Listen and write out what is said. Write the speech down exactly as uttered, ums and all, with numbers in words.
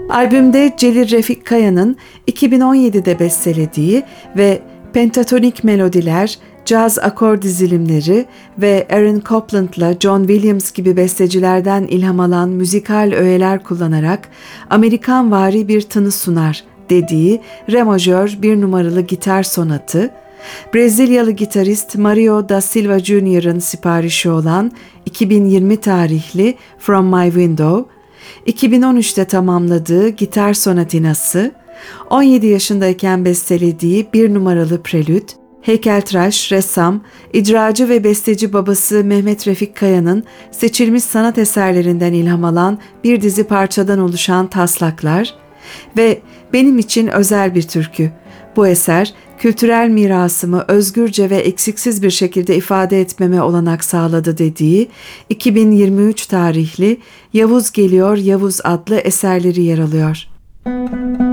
Albümde Celil Refik Kaya'nın iki bin on yedide bestelediği ve pentatonik melodiler, caz akor dizilimleri ve Aaron Copland'la John Williams gibi bestecilerden ilham alan müzikal öğeler kullanarak Amerikanvari bir tını sunar dediği re majör bir numaralı gitar sonatı, Brezilyalı gitarist Mario da Silva Junior'ın siparişi olan iki bin yirmi tarihli From My Window, iki bin on üçte tamamladığı gitar sonatinası, on yedi yaşındayken bestelediği bir numaralı prelüt, heykeltıraş, ressam, icracı ve besteci babası Mehmet Refik Kaya'nın seçilmiş sanat eserlerinden ilham alan bir dizi parçadan oluşan taslaklar ve benim için özel bir türkü. Bu eser, kültürel mirasımı özgürce ve eksiksiz bir şekilde ifade etmeme olanak sağladı dediği iki bin yirmi üç tarihli Yavuz Geliyor Yavuz adlı eserleri yer alıyor.